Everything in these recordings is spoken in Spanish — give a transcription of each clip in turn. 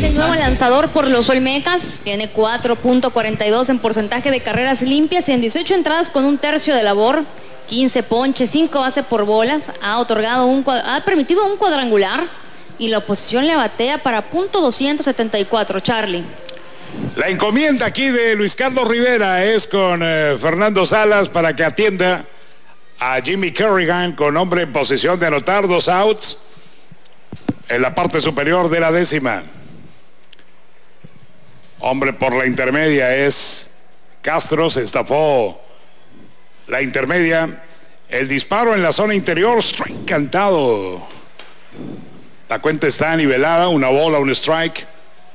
el nuevo lanzador por los Olmecas. Tiene 4.42 en porcentaje de carreras limpias y en 18 entradas con un tercio de labor, 15 ponches, 5 bases por bolas. Ha permitido un cuadrangular y la oposición le batea para .274, Charlie. La encomienda aquí de Luis Carlos Rivera es con Fernando Salas para que atienda a Jimmy Kerrigan con hombre en posición de anotar, 2 outs en la parte superior de la décima. Hombre por la intermedia es Castro, se estafó la intermedia. El disparo en la zona interior, strike cantado. La cuenta está nivelada, una bola, un strike.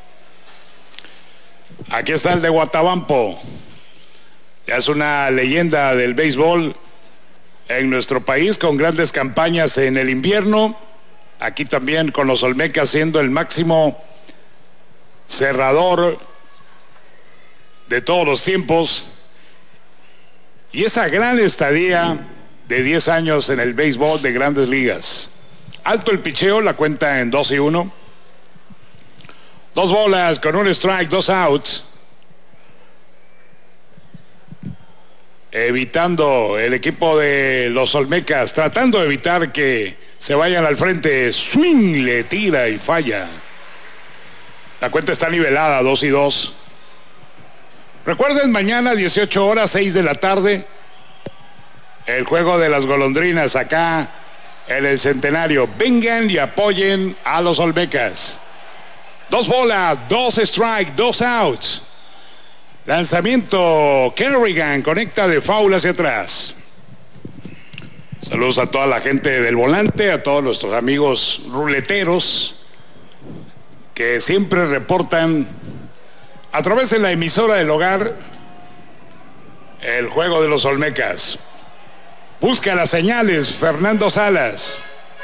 Aquí está el de Guatabampo. Ya es una leyenda del béisbol en nuestro país, con grandes campañas en el invierno. Aquí también con los Olmecas siendo el máximo cerrador de todos los tiempos. Y esa gran estadía de 10 años en el béisbol de Grandes Ligas. Alto el picheo, la cuenta en 2-1. 2 bolas con un strike, 2 outs. Evitando el equipo de los Olmecas, tratando de evitar que se vayan al frente. Swing, le tira y falla. La cuenta está nivelada, 2-2. Recuerden, mañana 18 horas, 6 de la tarde, el juego de las golondrinas acá en el Centenario. Vengan y apoyen a los Olmecas. 2 bolas, 2 strike, 2 outs. Lanzamiento, Kerrigan conecta de foul hacia atrás. Saludos a toda la gente del volante, a todos nuestros amigos ruleteros que siempre reportan a través de la emisora del hogar el juego de los Olmecas. Busca las señales Fernando Salas.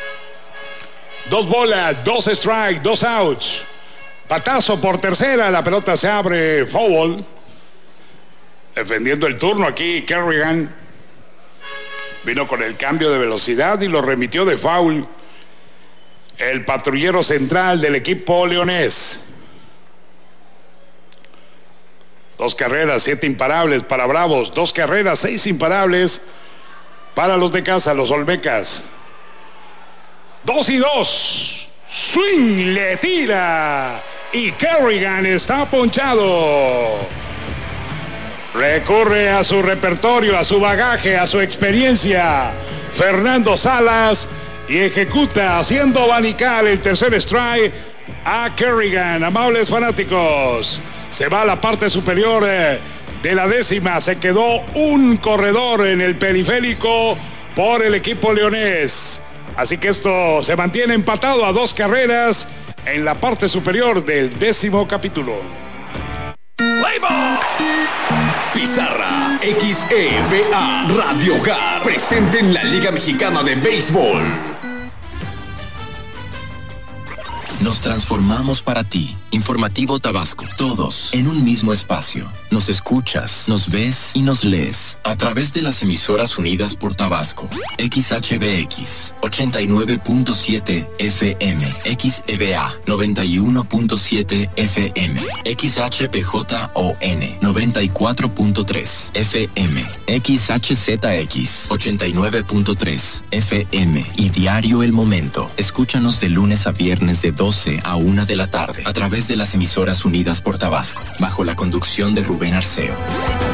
2 bolas, 2 strike, 2 outs. Batazo por tercera, la pelota se abre, foul. Defendiendo el turno aquí Kerrigan. Vino con el cambio de velocidad y lo remitió de foul el patrullero central del equipo leonés. 2 carreras, 7 imparables para Bravos. 2 carreras, 6 imparables para los de casa, los Olmecas. 2-2. Swing, le tira. Y Kerrigan está ponchado. Recurre a su repertorio, a su bagaje, a su experiencia Fernando Salas, y ejecuta haciendo abanicar el tercer strike a Kerrigan. Amables fanáticos, se va a la parte superior de la décima. Se quedó un corredor en el periférico por el equipo leonés. Así que esto se mantiene empatado a 2 carreras en la parte superior del 10º capítulo. Pizarra XEVA Radio Hogar, presente en la Liga Mexicana de Béisbol. Nos transformamos para ti. Informativo Tabasco. Todos en un mismo espacio. Nos escuchas, nos ves y nos lees a través de las emisoras unidas por Tabasco. XHBX 89.7 FM, XEVA 91.7 FM, XHPJON 94.3 FM, XHZX 89.3 FM y Diario El Momento. Escúchanos de lunes a viernes de 12 a 1 de la tarde a través de las emisoras unidas por Tabasco, bajo la conducción de Rubén Arceo.